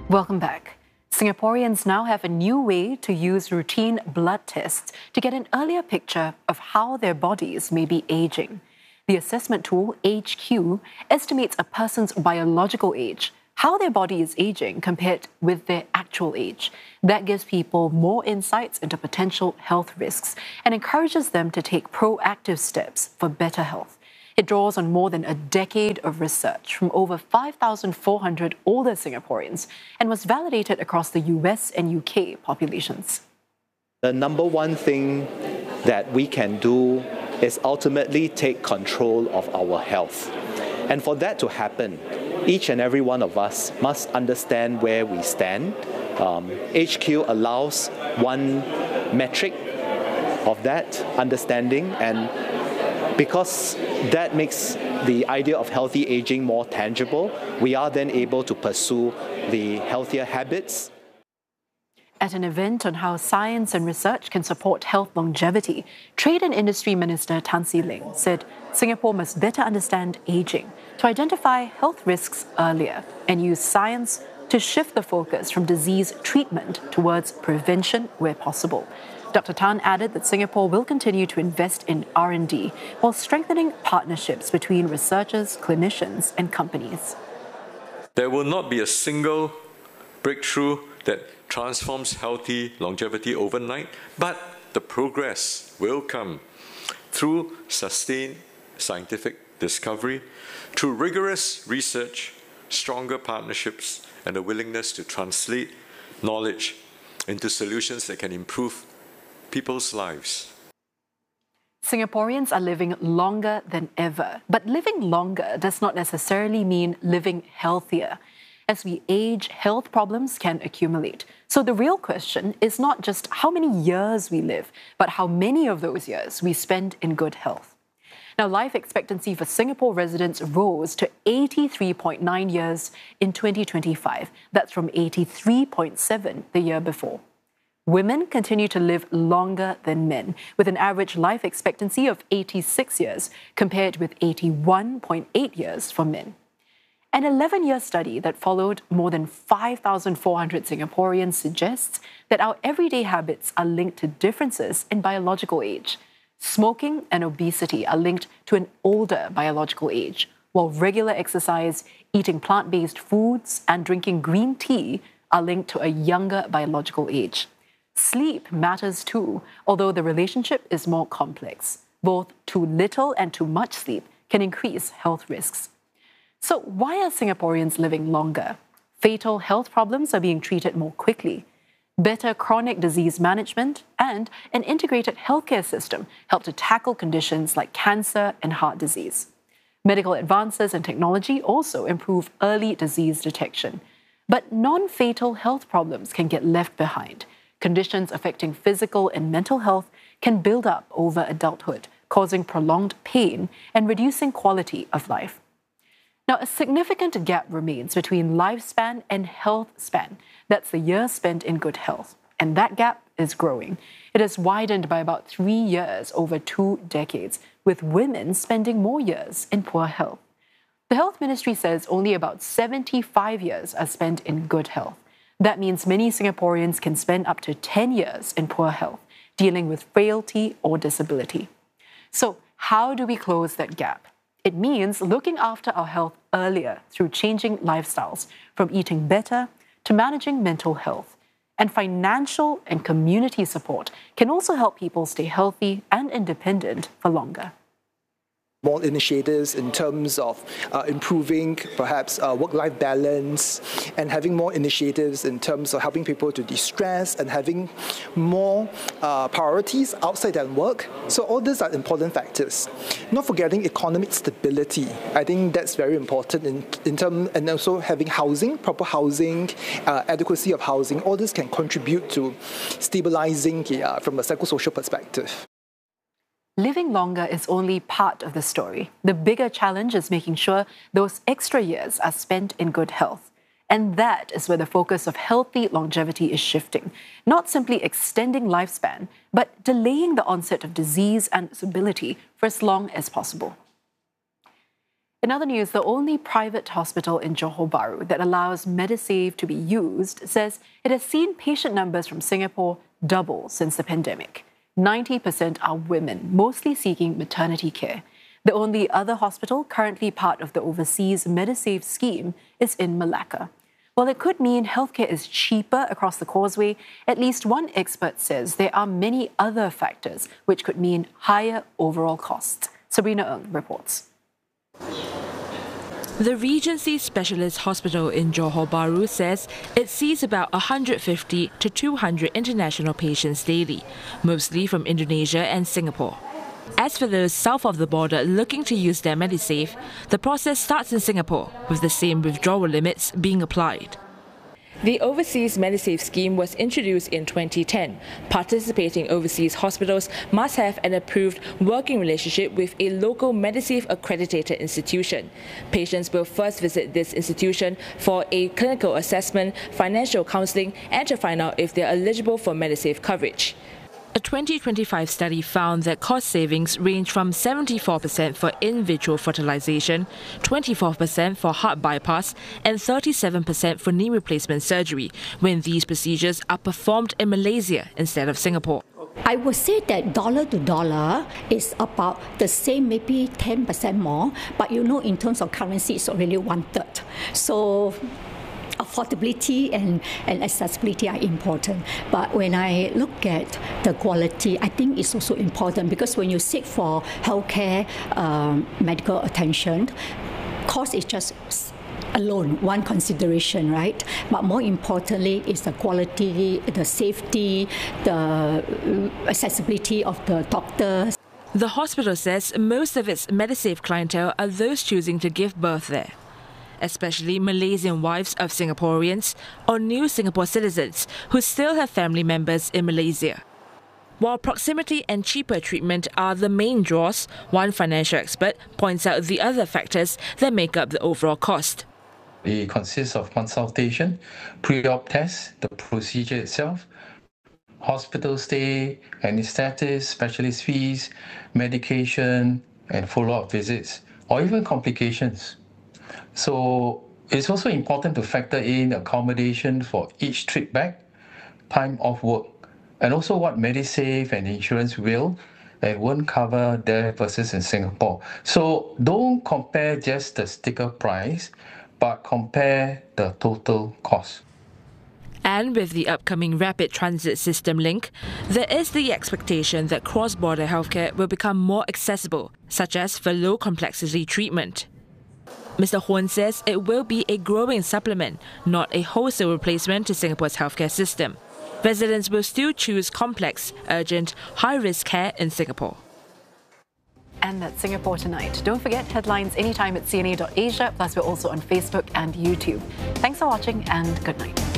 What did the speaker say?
Welcome back. Singaporeans now have a new way to use routine blood tests to get an earlier picture of how their bodies may be aging. The assessment tool, AgeQ, estimates a person's biological age, how their body is aging compared with their actual age. That gives people more insights into potential health risks and encourages them to take proactive steps for better health. It draws on more than a decade of research from over 5,400 older Singaporeans and was validated across the US and UK populations. The number one thing that we can do is ultimately take control of our health. And for that to happen, each and every one of us must understand where we stand. AgeQ allows one metric of that understanding, and because that makes the idea of healthy aging more tangible, we are then able to pursue the healthier habits. At an event on how science and research can support health longevity, Trade and Industry Minister Tan See Leng said Singapore must better understand aging to identify health risks earlier and use science to shift the focus from disease treatment towards prevention where possible. Dr. Tan added that Singapore will continue to invest in R&D while strengthening partnerships between researchers, clinicians, and companies. There will not be a single breakthrough that transforms healthy longevity overnight, but the progress will come through sustained scientific discovery, through rigorous research, stronger partnerships, and a willingness to translate knowledge into solutions that can improve people's lives. Singaporeans are living longer than ever, but living longer does not necessarily mean living healthier. As we age, health problems can accumulate. So the real question is not just how many years we live, but how many of those years we spend in good health. Now, life expectancy for Singapore residents rose to 83.9 years in 2025. That's from 83.7 the year before. Women continue to live longer than men, with an average life expectancy of 86 years, compared with 81.8 years for men. An 11-year study that followed more than 5,400 Singaporeans suggests that our everyday habits are linked to differences in biological age. Smoking and obesity are linked to an older biological age, while regular exercise, eating plant-based foods, and drinking green tea are linked to a younger biological age. Sleep matters too, although the relationship is more complex. Both too little and too much sleep can increase health risks. So why are Singaporeans living longer? Fatal health problems are being treated more quickly. Better chronic disease management and an integrated healthcare system help to tackle conditions like cancer and heart disease. Medical advances and technology also improve early disease detection. But non-fatal health problems can get left behind. Conditions affecting physical and mental health can build up over adulthood, causing prolonged pain and reducing quality of life. Now, a significant gap remains between lifespan and health span. That's the years spent in good health. And that gap is growing. It has widened by about 3 years over 2 decades, with women spending more years in poor health. The Health Ministry says only about 75 years are spent in good health. That means many Singaporeans can spend up to 10 years in poor health, dealing with frailty or disability. So, how do we close that gap? It means looking after our health earlier through changing lifestyles, from eating better to managing mental health. And financial and community support can also help people stay healthy and independent for longer. More initiatives in terms of improving perhaps work-life balance, and having more initiatives in terms of helping people to de-stress and having more priorities outside their work. So all these are important factors. Not forgetting economic stability. I think that's very important in terms, and also having housing, proper housing, adequacy of housing. All this can contribute to stabilizing from a psychosocial perspective. Living longer is only part of the story. The bigger challenge is making sure those extra years are spent in good health. And that is where the focus of healthy longevity is shifting. Not simply extending lifespan, but delaying the onset of disease and disability for as long as possible. In other news, the only private hospital in Johor Bahru that allows Medisave to be used says it has seen patient numbers from Singapore double since the pandemic. 90% are women, mostly seeking maternity care. The only other hospital currently part of the overseas Medisave scheme is in Malacca. While it could mean healthcare is cheaper across the causeway, at least one expert says there are many other factors which could mean higher overall costs. Sabrina Ng reports. The Regency Specialist Hospital in Johor Bahru says it sees about 150 to 200 international patients daily, mostly from Indonesia and Singapore. As for those south of the border looking to use their Medisave, the process starts in Singapore, with the same withdrawal limits being applied. The Overseas Medisave scheme was introduced in 2010. Participating overseas hospitals must have an approved working relationship with a local Medisave accredited institution. Patients will first visit this institution for a clinical assessment, financial counselling, and to find out if they are eligible for Medisave coverage. A 2025 study found that cost savings range from 74% for in vitro fertilization, 24% for heart bypass, and 37% for knee replacement surgery when these procedures are performed in Malaysia instead of Singapore. I would say that dollar to dollar is about the same, maybe 10% more, but in terms of currency, it's already 1/3. So affordability and accessibility are important. But when I look at the quality, I think it's also important because when you seek for healthcare, medical attention, cost is just alone one consideration, right? But more importantly is the quality, the safety, the accessibility of the doctors. The hospital says most of its Medisave clientele are those choosing to give birth there, especially Malaysian wives of Singaporeans or new Singapore citizens who still have family members in Malaysia. While proximity and cheaper treatment are the main draws, one financial expert points out the other factors that make up the overall cost. It consists of consultation, pre-op tests, the procedure itself, hospital stay, anaesthetists, specialist fees, medication, and follow-up visits, or even complications. So it's also important to factor in accommodation for each trip back, time off work, and also what Medisave and insurance will and won't cover there versus in Singapore. So don't compare just the sticker price, but compare the total cost. And with the upcoming Rapid Transit System link, there is the expectation that cross-border healthcare will become more accessible, such as for low complexity treatment. Mr. Horn says it will be a growing supplement, not a wholesale replacement to Singapore's healthcare system. Residents will still choose complex, urgent, high-risk care in Singapore. And that's Singapore Tonight. Don't forget headlines anytime at CNA.Asia, plus we're also on Facebook and YouTube. Thanks for watching and good night.